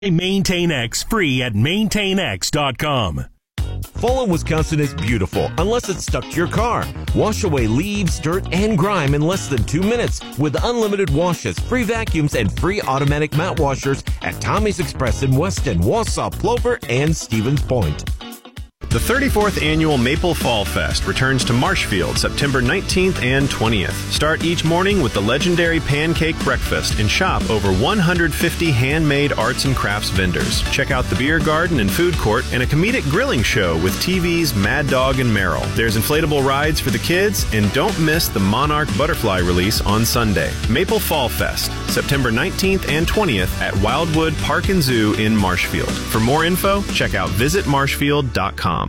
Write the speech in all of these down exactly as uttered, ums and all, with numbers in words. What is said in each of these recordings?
Maintain X free at maintain x dot com. Fall in Wisconsin is beautiful, unless it's stuck to your car. Wash away leaves, dirt, and grime in less than two minutes with unlimited washes, free vacuums, and free automatic mat washers at Tommy's Express in Weston, Wausau, Plover, and Stevens Point. The thirty-fourth Annual Maple Fall Fest returns to Marshfield September nineteenth and twentieth. Start each morning with the legendary Pancake Breakfast and shop over one hundred fifty handmade arts and crafts vendors. Check out the beer garden and food court and a comedic grilling show with T V's Mad Dog and Merrill. There's inflatable rides for the kids, and don't miss the Monarch Butterfly release on Sunday. Maple Fall Fest, September nineteenth and twentieth at Wildwood Park and Zoo in Marshfield. For more info, check out visit marshfield dot com.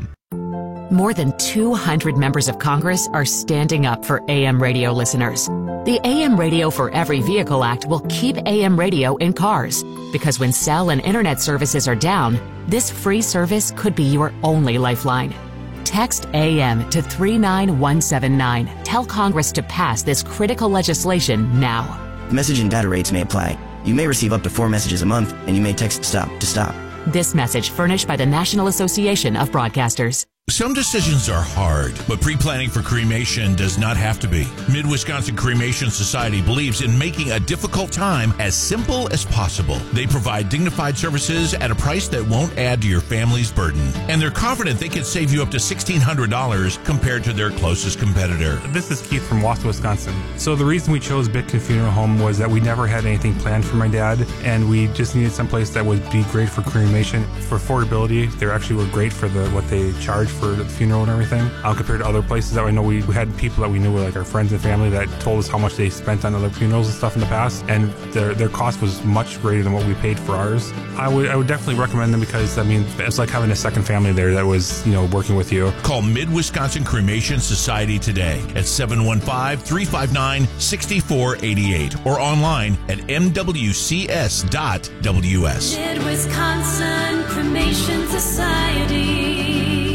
More than two hundred members of Congress are standing up for A M radio listeners. The A M Radio for Every Vehicle Act will keep A M radio in cars, because when cell and internet services are down, this free service could be your only lifeline. Text A M to three nine one seven nine. Tell Congress to pass this critical legislation now. Message and data rates may apply. You may receive up to four messages a month, and you may text STOP to stop. This message furnished by the National Association of Broadcasters. Some decisions are hard, but pre-planning for cremation does not have to be. Mid-Wisconsin Cremation Society believes in making a difficult time as simple as possible. They provide dignified services at a price that won't add to your family's burden. And they're confident they can save you up to sixteen hundred dollars compared to their closest competitor. This is Keith from Wausau, Wisconsin. So the reason we chose Bitkin Funeral Home was that we never had anything planned for my dad, and we just needed someplace that would be great for cremation. For affordability, they actually were great for the what they charge for the funeral and everything, uh, compared to other places that I know. We, we had people that we knew, like our friends and family, that told us how much they spent on other funerals and stuff in the past, and their their cost was much greater than what we paid for ours. I would I would definitely recommend them, because I mean, it's like having a second family there that was, you know, working with you. Call Mid-Wisconsin Cremation Society today at seven one five, three five nine, six four eight eight or online at m w c s dot w s. Mid-Wisconsin Cremation Society.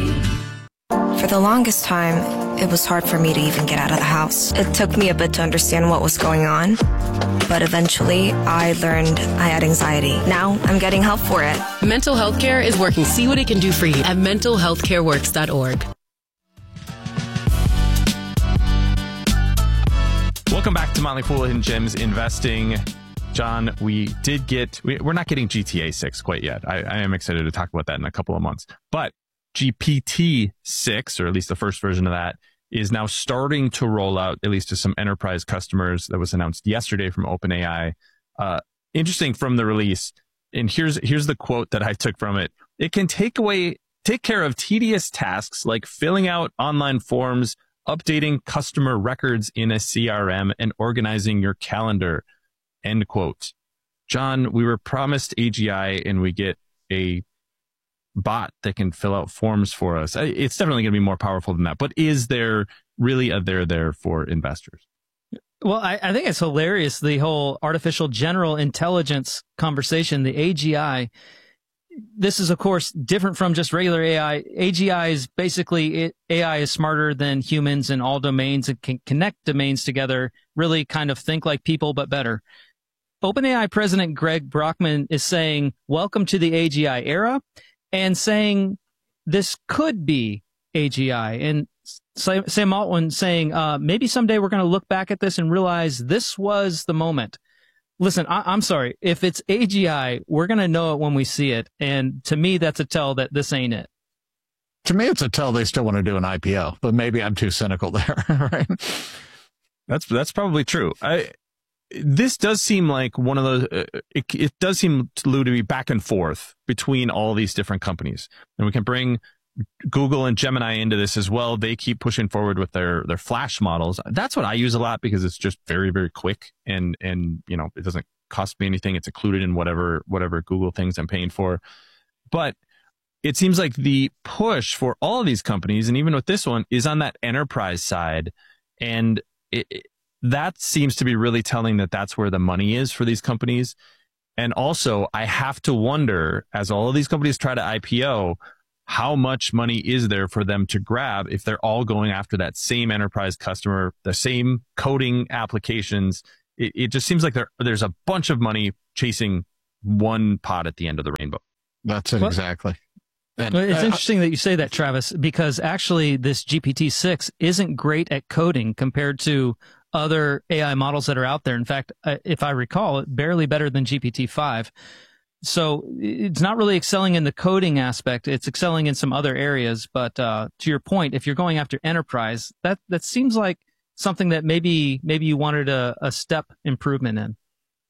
For the longest time, it was hard for me to even get out of the house. It took me a bit to understand what was going on, but eventually I learned I had anxiety. Now I'm getting help for it. Mental Health Care is working. See what it can do for you at mental health care works dot org. Welcome back to Motley Fool and Gems Investing. John, we did get, we, we're not getting G T A six quite yet. I, I am excited to talk about that in a couple of months. But G P T six, or at least the first version of that, is now starting to roll out, at least to some enterprise customers. That was announced yesterday from OpenAI. Uh, interesting from the release. And here's here's the quote that I took from it. It can take away, take care of tedious tasks like filling out online forms, updating customer records in a C R M, and organizing your calendar. End quote. John, we were promised A G I, and we get a bot that can fill out forms for us. It's definitely going to be more powerful than that. But is there really a there there for investors? Well, I, I think it's hilarious, the whole artificial general intelligence conversation, the A G I. This is, of course, different from just regular A I. A G I is basically, it, A I is smarter than humans in all domains and can connect domains together, really kind of think like people, but better. OpenAI President Greg Brockman is saying, welcome to the A G I era, and saying this could be A G I. And Sam Altman saying, uh, maybe someday we're going to look back at this and realize this was the moment. Listen, I- I'm sorry. If it's A G I, we're going to know it when we see it. And to me, that's a tell that this ain't it. To me, it's a tell they still want to do an I P O, but maybe I'm too cynical there, right? That's, that's probably true. I, This does seem like one of those, uh, it, it does seem, Lou, to be back and forth between all these different companies. And we can bring Google and Gemini into this as well. They keep pushing forward with their, their Flash models. That's what I use a lot, because it's just very, very quick, and, and, you know, it doesn't cost me anything. It's included in whatever, whatever Google things I'm paying for. But it seems like the push for all of these companies, and even with this one, is on that enterprise side. And it, it that seems to be really telling that that's where the money is for these companies. And also, I have to wonder, as all of these companies try to I P O, how much money is there for them to grab if they're all going after that same enterprise customer, the same coding applications. It, it just seems like there, there's a bunch of money chasing one pot at the end of the rainbow. That's it, Well, exactly. And, Well, it's uh, interesting that you say that, Travis, because actually this G P T six isn't great at coding compared to other A I models that are out there. In fact, uh, if I recall, it barely better than G P T five. So it's not really excelling in the coding aspect. It's excelling in some other areas. But uh, to your point, if you're going after enterprise, that, that seems like something that maybe maybe you wanted a, a step improvement in.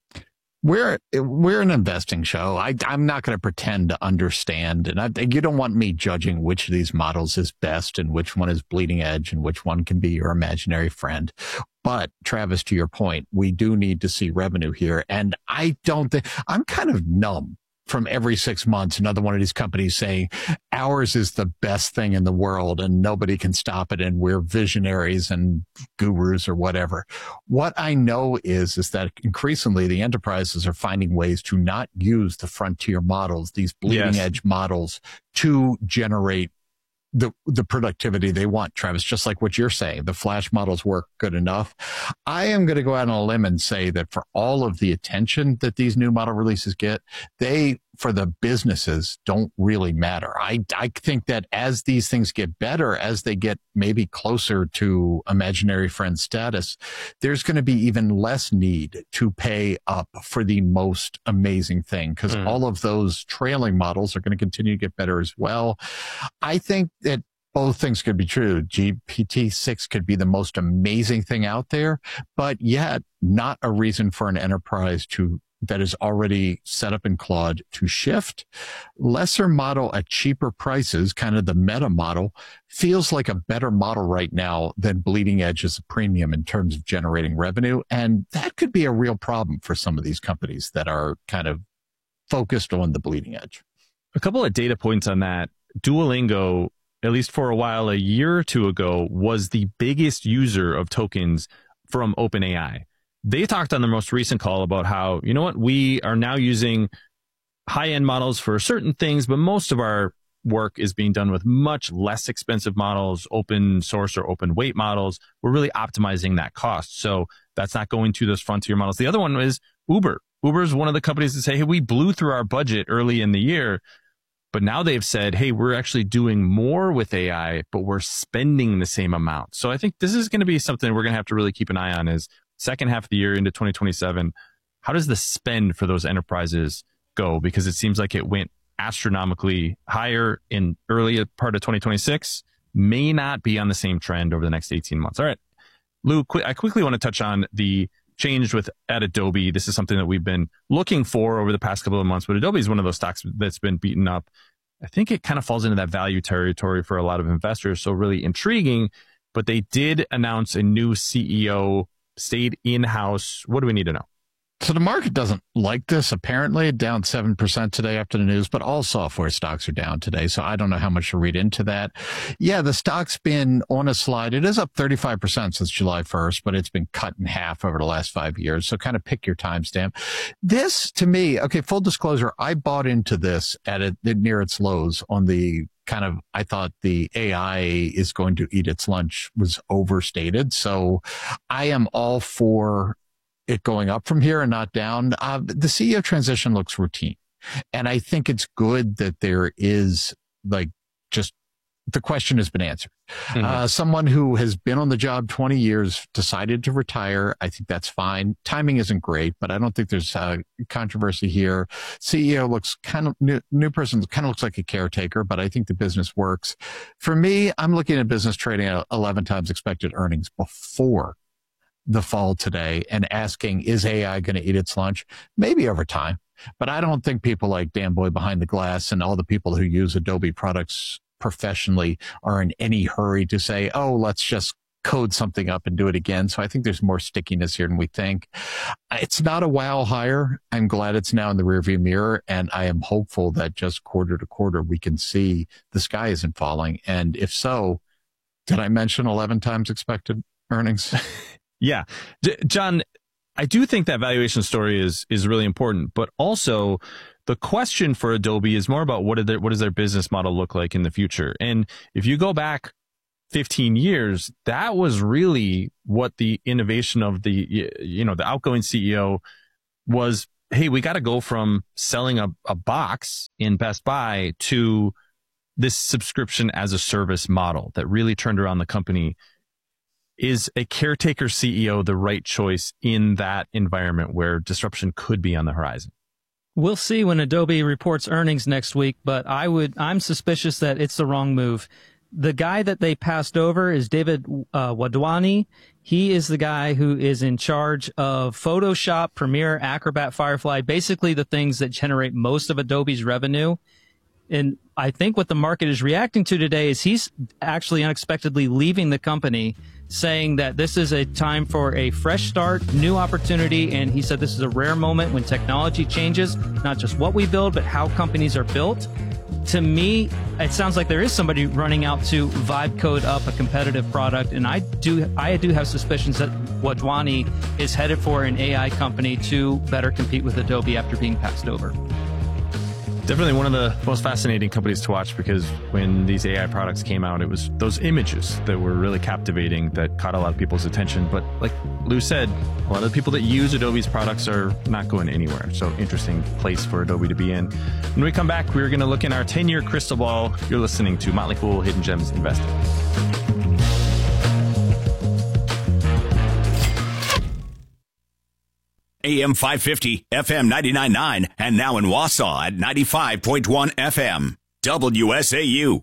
We're we're an investing show. I, I'm not going to pretend to understand, and I, you don't want me judging which of these models is best and which one is bleeding edge and which one can be your imaginary friend. But Travis, to your point, we do need to see revenue here, and I don't think I'm kind of numb from every six months another one of these companies saying ours is the best thing in the world and nobody can stop it and we're visionaries and gurus or whatever. What I know is is that increasingly the enterprises are finding ways to not use the frontier models, these bleeding Yes. edge models, to generate the the productivity they want, Travis, just like what you're saying. The Flash models work good enough. I am going to go out on a limb and say that for all of the attention that these new model releases get, they, for the businesses, don't really matter. I, I think that as these things get better, as they get maybe closer to imaginary friend status, there's going to be even less need to pay up for the most amazing thing, because Mm. all of those trailing models are going to continue to get better as well. I think that both things could be true. G P T six could be the most amazing thing out there, but yet not a reason for an enterprise to that is already set up in Claude to shift. Lesser model at cheaper prices, kind of the meta model, feels like a better model right now than bleeding edge as a premium in terms of generating revenue. And that could be a real problem for some of these companies that are kind of focused on the bleeding edge. A couple of data points on that. Duolingo, at least for a while, a year or two ago, was the biggest user of tokens from OpenAI. They talked on their most recent call about how, you know what, we are now using high-end models for certain things, but most of our work is being done with much less expensive models, open source or open weight models. We're really optimizing that cost. So that's not going to those frontier models. The other one is Uber. Uber is one of the companies that say, hey, we blew through our budget early in the year, but now they've said, hey, we're actually doing more with A I, but we're spending the same amount. So I think this is going to be something we're going to have to really keep an eye on is second half of the year into twenty twenty-seven. How does the spend for those enterprises go? Because it seems like it went astronomically higher in early part of twenty twenty-six, may not be on the same trend over the next eighteen months. All right, Lou, qu- I quickly want to touch on the change with at Adobe. This is something that we've been looking for over the past couple of months, but Adobe is one of those stocks that's been beaten up. I think it kind of falls into that value territory for a lot of investors. So really intriguing, but they did announce a new C E O, stayed in-house. What do we need to know? So the market doesn't like this. Apparently, down seven percent today after the news, but all software stocks are down today. So I don't know how much to read into that. Yeah, the stock's been on a slide. It is up thirty-five percent since July first, but it's been cut in half over the last five years. So kind of pick your timestamp. This, to me, okay, full disclosure, I bought into this at it near its lows on the kind of, I thought the A I is going to eat its lunch was overstated. So I am all for it going up from here and not down. Uh, the C E O transition looks routine. And I think it's good that there is like just the question has been answered. Mm-hmm. Uh, someone who has been on the job twenty years decided to retire. I think that's fine. Timing isn't great, but I don't think there's uh, controversy here. C E O looks kind of new, new person kind of looks like a caretaker, but I think the business works. For me, I'm looking at business trading at eleven times expected earnings before the fall today and asking, is A I going to eat its lunch? Maybe over time, but I don't think people like Dan Boy behind the glass and all the people who use Adobe products professionally are in any hurry to say, oh, let's just code something up and do it again. So I think there's more stickiness here than we think. It's not a wow hire. I'm glad it's now in the rearview mirror. And I am hopeful that just quarter to quarter, we can see the sky isn't falling. And if so, did I mention eleven times expected earnings? Yeah. J- John, I do think that valuation story is is really important, but also the question for Adobe is more about what, are their, what does their business model look like in the future? And if you go back fifteen years, that was really what the innovation of the, you know, the outgoing C E O was hey, we got to go from selling a, a box in Best Buy to this subscription as a service model that really turned around the company. Is a caretaker C E O the right choice in that environment where disruption could be on the horizon? We'll see when Adobe reports earnings next week, but I would, I'm suspicious that it's the wrong move. The guy that they passed over is David uh, Wadhwani. He is the guy who is in charge of Photoshop, Premiere, Acrobat, Firefly, basically the things that generate most of Adobe's revenue. And I think what the market is reacting to today is he's actually unexpectedly leaving the company, saying that this is a time for a fresh start, new opportunity. And he said this is a rare moment when technology changes, not just what we build, but how companies are built. To me, it sounds like there is somebody running out to vibe code up a competitive product. And I do, I do have suspicions that Wadhwani is headed for an A I company to better compete with Adobe after being passed over. Definitely one of the most fascinating companies to watch, because when these A I products came out, it was those images that were really captivating that caught a lot of people's attention. But like Lou said, a lot of the people that use Adobe's products are not going anywhere. So interesting place for Adobe to be in. When we come back, we're going to look in our ten-year crystal ball. You're listening to Motley Fool Hidden Gems Investing. A M five fifty, F M ninety-nine point nine, and now in Wausau at ninety-five point one F M. W S A U.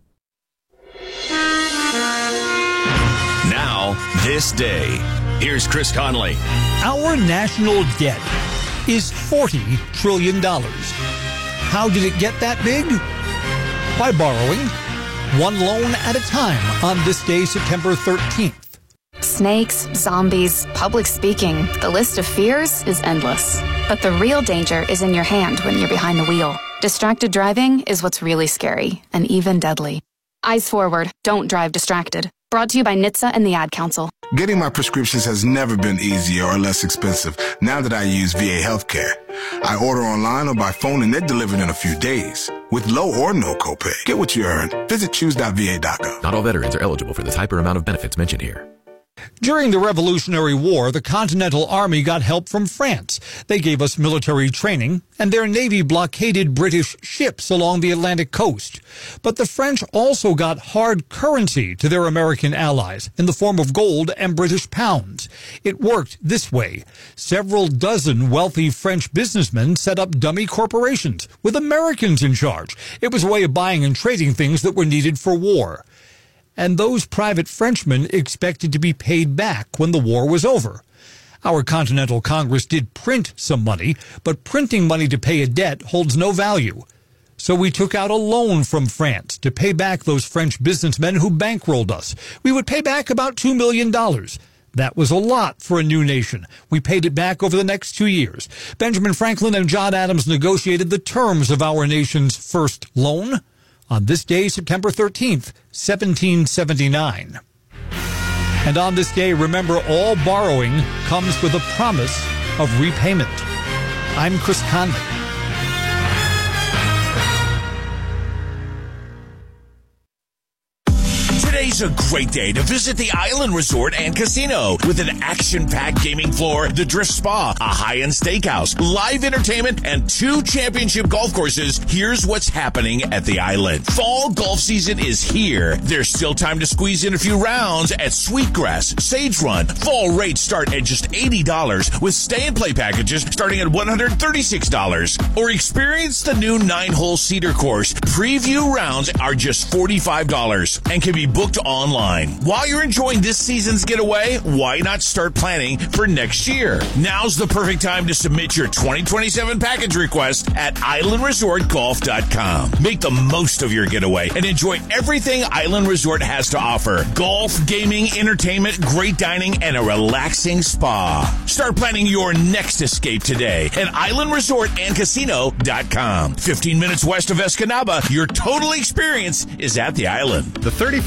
Now, this day. Here's Chris Conley. Our national debt is forty trillion dollars. How did it get that big? By borrowing one loan at a time on this day, September thirteenth. Snakes, zombies, public speaking, the list of fears is endless. But the real danger is in your hand when you're behind the wheel. Distracted driving is what's really scary and even deadly. Eyes forward, don't drive distracted. Brought to you by N H T S A and the Ad Council. Getting my prescriptions has never been easier or less expensive now that I use V A Healthcare. I order online or by phone and they're delivered in a few days. With low or no copay. Get what you earn. Visit choose dot V A dot gov. Not all veterans are eligible for this hyper amount of benefits mentioned here. During the Revolutionary War, the Continental Army got help from France. They gave us military training, and their navy blockaded British ships along the Atlantic coast. But the French also got hard currency to their American allies in the form of gold and British pounds. It worked this way. Several dozen wealthy French businessmen set up dummy corporations with Americans in charge. It was a way of buying and trading things that were needed for war. And those private Frenchmen expected to be paid back when the war was over. Our Continental Congress did print some money, but printing money to pay a debt holds no value. So we took out a loan from France to pay back those French businessmen who bankrolled us. We would pay back about two million dollars. That was a lot for a new nation. We paid it back over the next two years. Benjamin Franklin and John Adams negotiated the terms of our nation's first loan on this day, September thirteenth, seventeen seventy-nine. And on this day, remember, all borrowing comes with a promise of repayment. I'm Chris Conley. Today's a great day to visit the Island Resort and Casino with an action-packed gaming floor, the Drift Spa, a high-end steakhouse, live entertainment, and two championship golf courses. Here's what's happening at the Island. Fall golf season is here. There's still time to squeeze in a few rounds at Sweetgrass, Sage Run. Fall rates start at just eighty dollars with stay and play packages starting at one hundred thirty-six dollars. Or experience the new nine-hole Cedar course. Preview rounds are just forty-five dollars and can be booked online. While you're enjoying this season's getaway, why not start planning for next year? Now's the perfect time to submit your twenty twenty-seven package request at island resort golf dot com. Make the most of your getaway and enjoy everything Island Resort has to offer. Golf, gaming, entertainment, great dining, and a relaxing spa. Start planning your next escape today at island resort and casino dot com. fifteen minutes west of Escanaba, your total experience is at the Island. The thirty-fourth Annual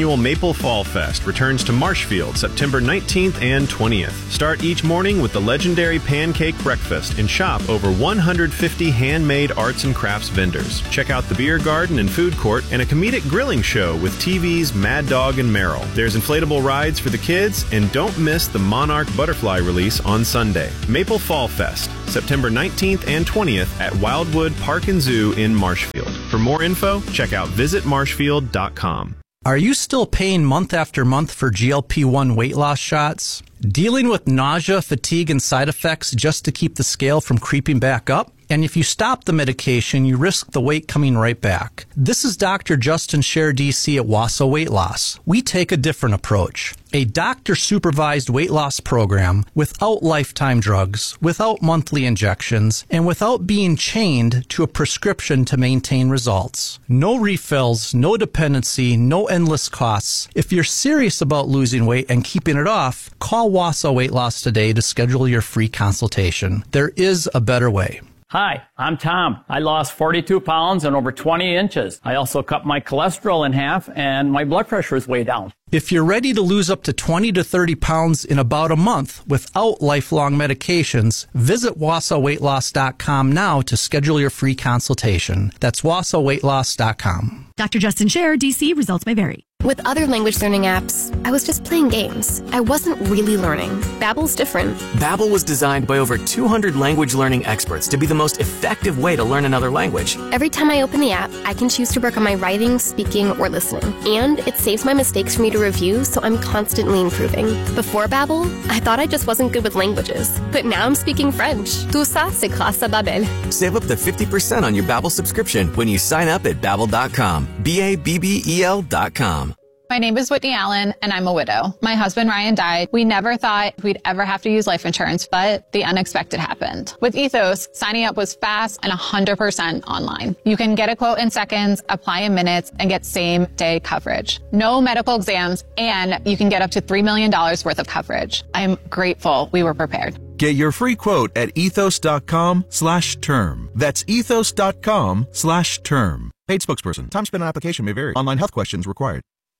annual Maple Fall Fest returns to Marshfield September nineteenth and twentieth. Start each morning with the legendary pancake breakfast and shop over one hundred fifty handmade arts and crafts vendors. Check out the beer garden and food court and a comedic grilling show with T V's Mad Dog and Merrill. There's inflatable rides for the kids, and don't miss the Monarch Butterfly release on Sunday. Maple Fall Fest, September nineteenth and twentieth at Wildwood Park and Zoo in Marshfield. For more info, check out visit marshfield dot com. Are you still paying month after month for G L P one weight loss shots? Dealing with nausea, fatigue, and side effects just to keep the scale from creeping back up? And if you stop the medication, you risk the weight coming right back. This is Doctor Justin Scher, D C at Wausau Weight Loss. We take a different approach. A doctor-supervised weight loss program without lifetime drugs, without monthly injections, and without being chained to a prescription to maintain results. No refills, no dependency, no endless costs. If you're serious about losing weight and keeping it off, call Wausau Weight Loss today to schedule your free consultation. There is a better way. Hi, I'm Tom. I lost forty-two pounds and over twenty inches. I also cut my cholesterol in half and my blood pressure is way down. If you're ready to lose up to twenty to thirty pounds in about a month without lifelong medications, visit wausau weight loss dot com now to schedule your free consultation. That's wausau weight loss dot com. Doctor Justin Scher, D C, results may vary. With other language learning apps, I was just playing games. I wasn't really learning. Babbel's different. Babbel was designed by over two hundred language learning experts to be the most effective way to learn another language. Every time I open the app, I can choose to work on my writing, speaking, or listening. And it saves my mistakes for me to review, so I'm constantly improving. Before Babbel, I thought I just wasn't good with languages. But now I'm speaking French. Tout ça, c'est grâce à Babbel. Save up to fifty percent on your Babbel subscription when you sign up at babbel dot com. B A B B E L dot com. My name is Whitney Allen, and I'm a widow. My husband, Ryan, died. We never thought we'd ever have to use life insurance, but the unexpected happened. With Ethos, signing up was fast and one hundred percent online. You can get a quote in seconds, apply in minutes, and get same-day coverage. No medical exams, and you can get up to three million dollars worth of coverage. I'm grateful we were prepared. Get your free quote at ethos dot com slash term. That's ethos dot com slash term. Paid spokesperson. Time spent on application may vary. Online health questions required.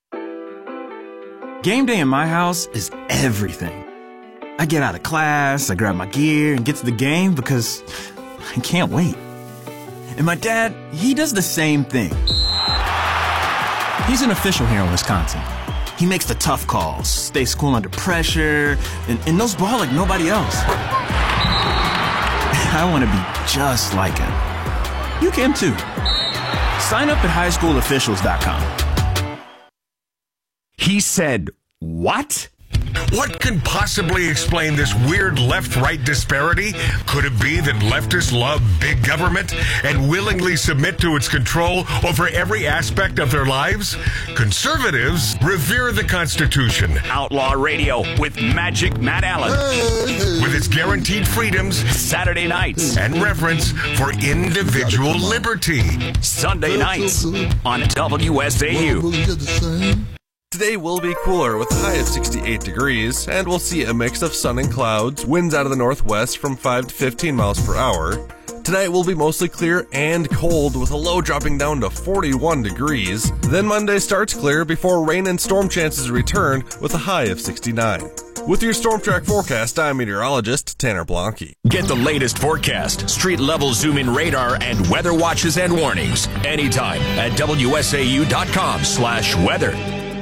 Game day in my house is everything. I get out of class, I grab my gear, and get to the game because I can't wait. And my dad, he does the same thing. He's an official here in Wisconsin. He makes the tough calls, stays cool under pressure, and, and knows ball like nobody else. I want to be just like him. You can too. Sign up at high school officials dot com. He said, what? What can possibly explain this weird left-right disparity? Could it be that leftists love big government and willingly submit to its control over every aspect of their lives? Conservatives revere the Constitution. Outlaw Radio with Magic Matt Allen. With its guaranteed freedoms, Saturday nights, and reverence for individual liberty. Sunday nights on W S A U. Today will be cooler with a high of sixty-eight degrees, and we'll see a mix of sun and clouds, winds out of the northwest from five to fifteen miles per hour. Tonight will be mostly clear and cold with a low dropping down to forty-one degrees. Then Monday starts clear before rain and storm chances return with a high of sixty-nine. With your Storm Track forecast, I'm meteorologist Tanner Blanke. Get the latest forecast, street-level zoom-in radar, and weather watches and warnings anytime at W S A U dot com slash weather.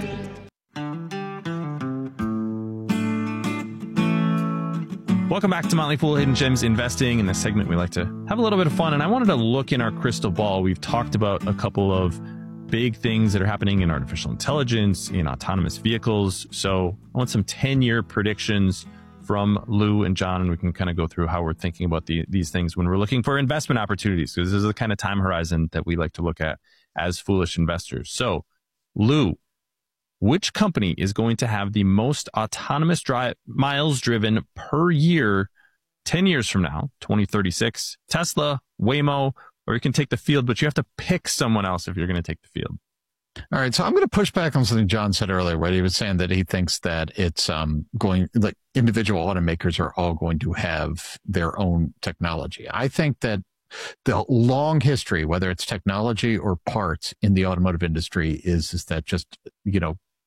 Welcome back to Motley Fool Hidden Gems Investing. In this segment, we like to have a little bit of fun, and I wanted to look in our crystal ball. We've talked about a couple of big things that are happening in artificial intelligence, in autonomous vehicles. So I want some ten-year predictions from Lou and John, and we can kind of go through how we're thinking about the, these things when we're looking for investment opportunities, because this is the kind of time horizon that we like to look at as foolish investors. So, Lou, which company is going to have the most autonomous drive miles driven per year ten years from now, twenty thirty-six? Tesla, Waymo, or you can take the field, but you have to pick someone else if you're going to take the field. All right, so I'm going to push back on something John said earlier, where he was saying that he thinks that it's um, going, like individual automakers are all going to have their own technology. I think that the long history, whether it's technology or parts in the automotive industry, is, is that just, you know,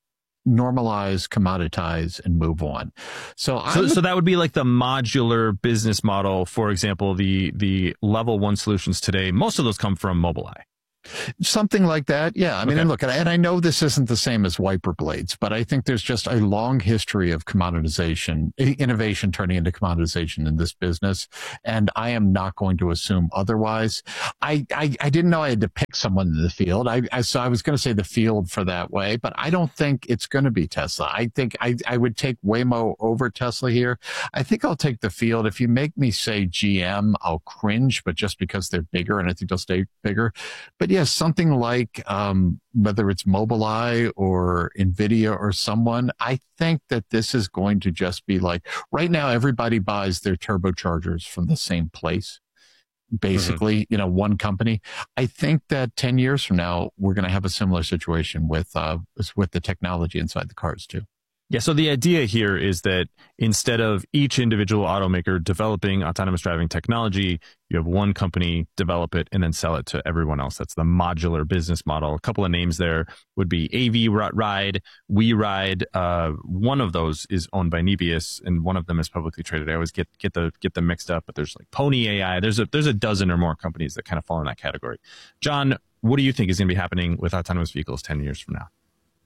normalize, commoditize, and move on. So, so, so that would be like the modular business model. For example, the the level one solutions today, most of those come from Mobileye. Something like that. Yeah. I mean, Okay. and look, and I know this isn't the same as wiper blades, but I think there's just a long history of commoditization, innovation turning into commoditization in this business. And I am not going to assume otherwise. I, I, I didn't know I had to pick someone in the field. I, I, so I was going to say the field for that way, but I don't think it's going to be Tesla. I think I, I would take Waymo over Tesla here. I think I'll take the field. If you make me say G M, I'll cringe, but just because they're bigger and I think they'll stay bigger. But yes, something like um, whether it's Mobileye or NVIDIA or someone, I think that this is going to just be like, right now, everybody buys their turbochargers from the same place. Basically, mm-hmm. you know, one company. I think that ten years from now, we're going to have a similar situation with, uh, with the technology inside the cars too. Yeah, so the idea here is that instead of each individual automaker developing autonomous driving technology, you have one company develop it and then sell it to everyone else. That's the modular business model. A couple of names there would be A V Ride, WeRide. Uh, one of those is owned by Nebius, and one of them is publicly traded. I always get get the get them mixed up, but there's like Pony A I. There's a there's a dozen or more companies that kind of fall in that category. John, what do you think is going to be happening with autonomous vehicles ten years from now?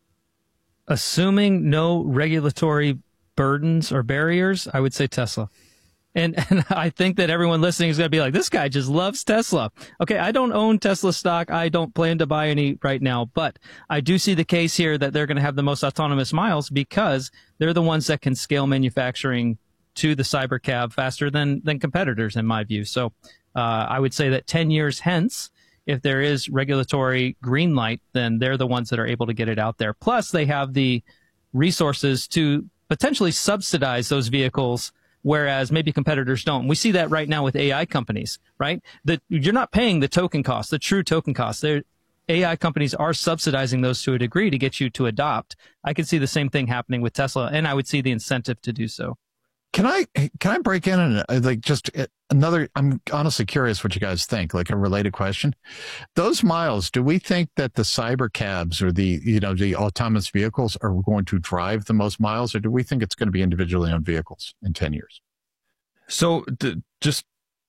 Assuming no regulatory burdens or barriers, I would say Tesla. And, and I think that everyone listening is going to be like, this guy just loves Tesla. Okay, I don't own Tesla stock. I don't plan to buy any right now, but I do see the case here that they're going to have the most autonomous miles because they're the ones that can scale manufacturing to the Cybercab faster than, than competitors, in my view. So uh, I would say that ten years hence, if there is regulatory green light, then they're the ones that are able to get it out there. Plus, they have the resources to potentially subsidize those vehicles, whereas maybe competitors don't. We see that right now with A I companies, right? That you're not paying the token cost, the true token cost. They're, A I companies are subsidizing those to a degree to get you to adopt. I could see the same thing happening with Tesla, and I would see the incentive to do so. Can I can I break in and uh, like just uh, another? I'm honestly curious what you guys think. Like a related question: those miles, do we think that the cyber cabs or the you know the autonomous vehicles are going to drive the most miles, or do we think it's going to be individually owned vehicles in ten years? So th- just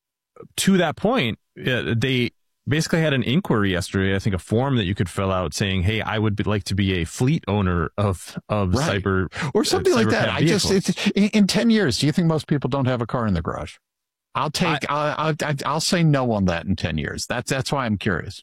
to that point, uh, they basically had an inquiry yesterday, I think a form that you could fill out saying, hey, I would be, like to be a fleet owner of, of right. cyber or something uh, like cyber that. I just, it's, in, in ten years, do you think most people don't have a car in the garage? I'll take, I, I'll, I'll, I'll say no on that in ten years. That's, that's why I'm curious.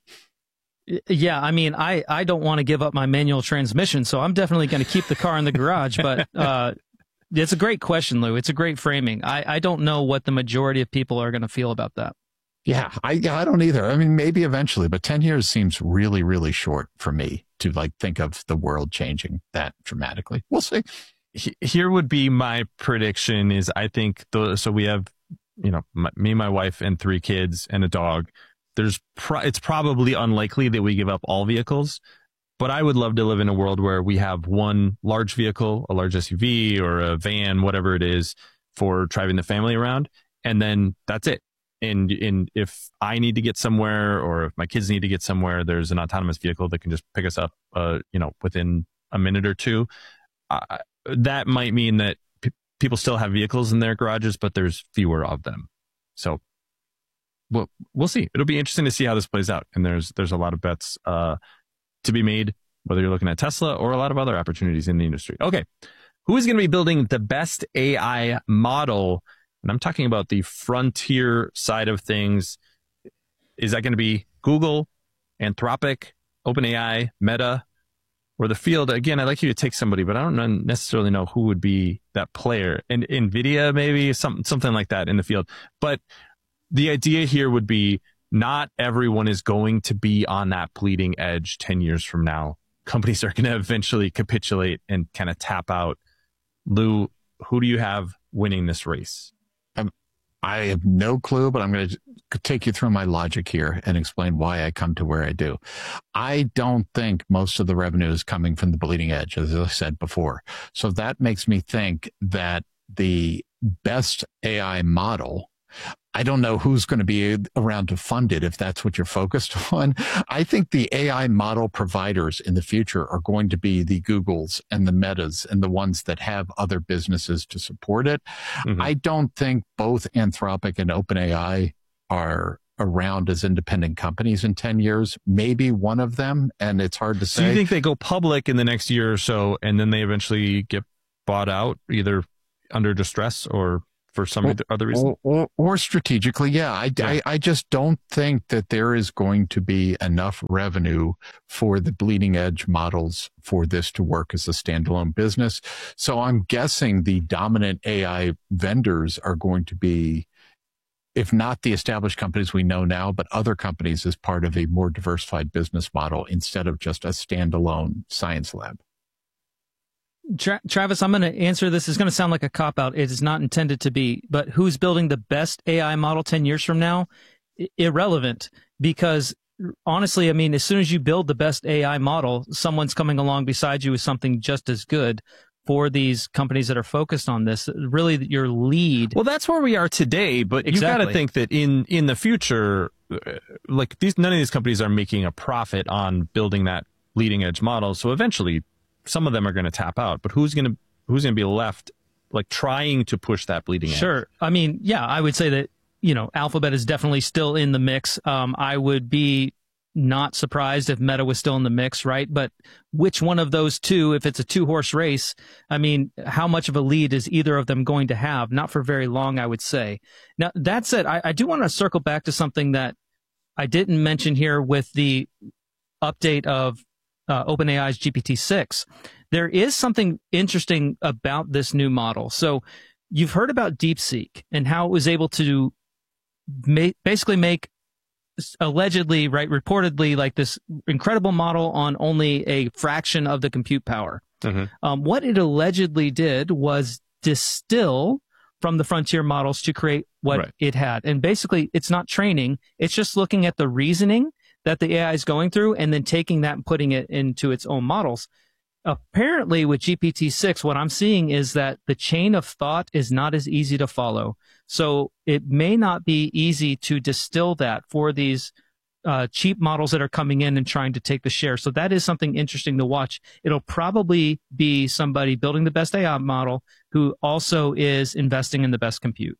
Yeah, I mean, I, I don't want to give up my manual transmission, so I'm definitely going to keep the car in the garage. But uh, it's a great question, Lou. It's a great framing. I, I don't know what the majority of people are going to feel about that. Yeah, I I don't either. I mean, maybe eventually, but ten years seems really, really short for me to like think of the world changing that dramatically. We'll see. Here would be my prediction is I think, the, so we have, you know, my, me, my wife and three kids and a dog. There's pro, it's probably unlikely that we give up all vehicles, but I would love to live in a world where we have one large vehicle, a large S U V or a van, whatever it is, for driving the family around. And then that's it. And, and if I need to get somewhere or if my kids need to get somewhere, there's an autonomous vehicle that can just pick us up, uh, you know, within a minute or two. Uh, that might mean that p- people still have vehicles in their garages, but there's fewer of them. So we'll, we'll see. It'll be interesting to see how this plays out. And there's, there's a lot of bets, uh, to be made, whether you're looking at Tesla or a lot of other opportunities in the industry. Okay. Who is going to be building the best A I model? And I'm talking about the frontier side of things. Is that going to be Google, Anthropic, OpenAI, Meta, or the field? Again, I'd like you to take somebody, but I don't necessarily know who would be that player. And NVIDIA, maybe something, something like that in the field. But the idea here would be not everyone is going to be on that bleeding edge ten years from now. Companies are going to eventually capitulate and kind of tap out. Lou, who do you have winning this race? I have no clue, but I'm going to take you through my logic here and explain why I come to where I do. I don't think most of the revenue is coming from the bleeding edge, as I said before. So that makes me think that the best A I model, I don't know who's going to be around to fund it if that's what you're focused on. I think the A I model providers in the future are going to be the Googles and the Metas and the ones that have other businesses to support it. Mm-hmm. I don't think both Anthropic and OpenAI are around as independent companies in ten years, maybe one of them, and it's hard to say. So you think they go public in the next year or so, and then they eventually get bought out, either under distress or for some or, other reason? Or, or, or strategically, yeah. I, yeah. I, I just don't think that there is going to be enough revenue for the bleeding edge models for this to work as a standalone business. So I'm guessing the dominant A I vendors are going to be, if not the established companies we know now, but other companies as part of a more diversified business model instead of just a standalone science lab. Tra- Travis, I'm going to answer this. It's going to sound like a cop-out. It is not intended to be. But who's building the best A I model ten years from now? I- irrelevant. Because honestly, I mean, as soon as you build the best A I model, someone's coming along beside you with something just as good. For these companies that are focused on this, really your lead. Well, that's where we are today, but exactly. You got to think that in, in the future, like these, none of these companies are making a profit on building that leading edge model. So eventually some of them are going to tap out, but who's going to, who's going to be left like trying to push that bleeding edge? Sure. I mean, yeah, I would say that, you know, Alphabet is definitely still in the mix. Um, I would be not surprised if Meta was still in the mix, right? But which one of those two, if it's a two-horse race, I mean, how much of a lead is either of them going to have? Not for very long, I would say. Now, that said, I, I do want to circle back to something that I didn't mention here with the update of uh, OpenAI's G P T six. There is something interesting about this new model. So you've heard about DeepSeek and how it was able to ma- basically make allegedly, right, reportedly, like this incredible model on only a fraction of the compute power. Mm-hmm. Um, what it allegedly did was distill from the frontier models to create what right. it had. And basically, it's not training. It's just looking at the reasoning that the A I is going through and then taking that and putting it into its own models. Apparently, with G P T six, what I'm seeing is that the chain of thought is not as easy to follow. So it may not be easy to distill that for these uh, cheap models that are coming in and trying to take the share. So that is something interesting to watch. It'll probably be somebody building the best A I model who also is investing in the best compute.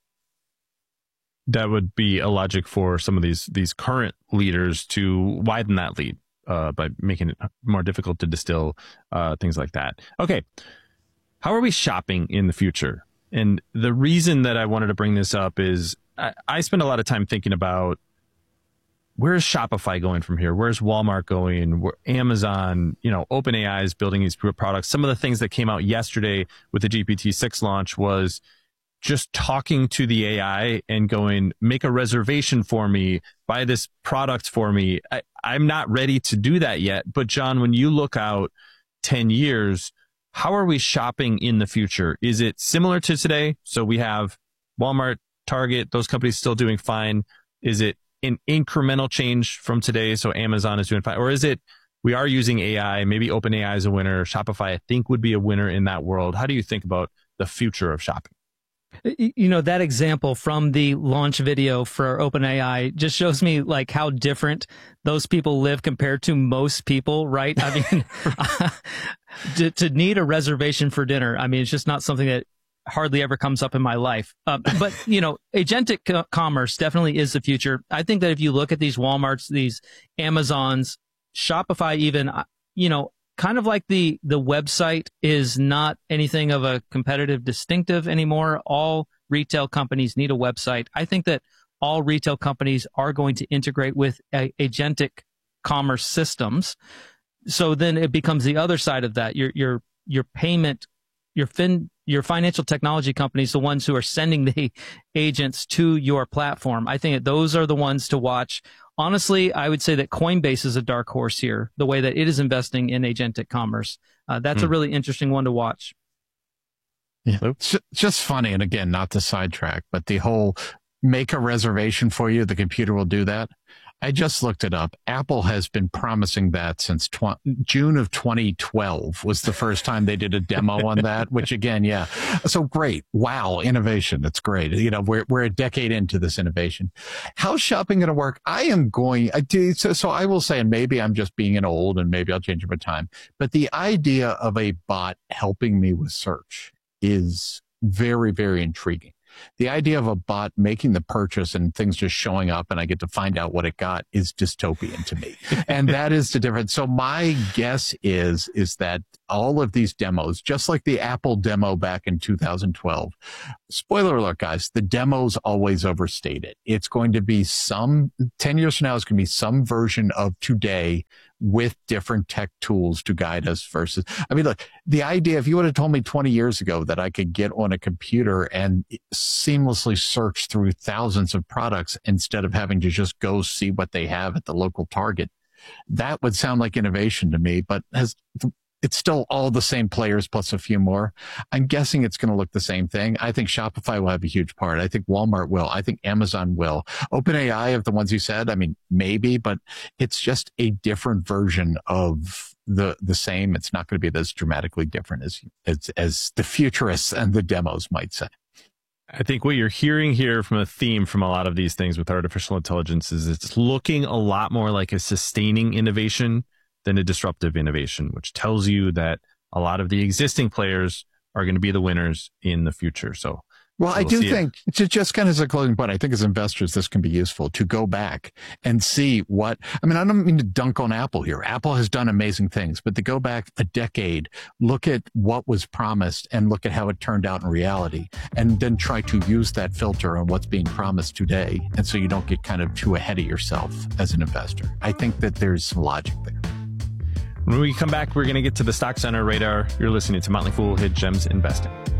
That would be a logic for some of these these current leaders to widen that lead. Uh, by making it more difficult to distill uh, things like that. Okay, how are we shopping in the future? And the reason that I wanted to bring this up is I, I spend a lot of time thinking about where's Shopify going from here? Where's Walmart going? Where Amazon, you know, OpenAI is building these products. Some of the things that came out yesterday with the G P T six launch was just talking to the A I and going, make a reservation for me, buy this product for me. I, I'm not ready to do that yet. But John, when you look out ten years, how are we shopping in the future? Is it similar to today? So we have Walmart, Target, those companies still doing fine. Is it an incremental change from today? So Amazon is doing fine. Or is it, we are using A I, maybe OpenAI is a winner. Shopify, I think, would be a winner in that world. How do you think about the future of shopping? You know, that example from the launch video for OpenAI just shows me like how different those people live compared to most people, right? I mean, to, to need a reservation for dinner, I mean, it's just not something that hardly ever comes up in my life. Uh, but, you know, agentic co- commerce definitely is the future. I think that if you look at these Walmarts, these Amazons, Shopify even, you know, kind of like the, the website is not anything of a competitive distinctive anymore. All retail companies need a website. I think that all retail companies are going to integrate with a, agentic commerce systems. So then it becomes the other side of that. Your, your, your payment, your fin, your financial technology companies, the ones who are sending the agents to your platform. I think that those are the ones to watch. Honestly, I would say that Coinbase is a dark horse here, the way that it is investing in agentic commerce. Uh, that's mm. a really interesting one to watch. Yeah. It's just funny. And again, not to sidetrack, but the whole make a reservation for you, the computer will do that. I just looked it up. Apple has been promising that since tw- June of twenty twelve was the first time they did a demo on that, which again, yeah. So great. Wow. Innovation. That's great. You know, we're, we're a decade into this innovation. How's shopping going to work? I am going, I do, so, so I will say, and maybe I'm just being an old and maybe I'll change over time, but the idea of a bot helping me with search is very, very intriguing. The idea of a bot making the purchase and things just showing up and I get to find out what it got is dystopian to me. And that is the difference. So my guess is, is that all of these demos, just like the Apple demo back in two thousand twelve, spoiler alert, guys, the demo's always overstated. It's going to be some, ten years from now, it's going to be some version of today with different tech tools to guide us versus, I mean, look, the idea, if you would have told me twenty years ago that I could get on a computer and seamlessly search through thousands of products instead of having to just go see what they have at the local Target, that would sound like innovation to me, but has, it's still all the same players plus a few more. I'm guessing it's going to look the same thing. I think Shopify will have a huge part. I think Walmart will. I think Amazon will. OpenAI of the ones you said, I mean, maybe, but it's just a different version of the the same. It's not going to be as dramatically different as as, as the futurists and the demos might say. I think what you're hearing here from a theme from a lot of these things with artificial intelligence is it's looking a lot more like a sustaining innovation than a disruptive innovation, which tells you that a lot of the existing players are going to be the winners in the future. So, well, so I we'll do think, to just kind of as a closing point, I think as investors, this can be useful to go back and see what, I mean, I don't mean to dunk on Apple here. Apple has done amazing things, but to go back a decade, look at what was promised and look at how it turned out in reality, and then try to use that filter on what's being promised today. And so you don't get kind of too ahead of yourself as an investor. I think that there's some logic there. When we come back, we're going to get to the Stock Center radar. You're listening to Motley Fool Hidden Gems Investing.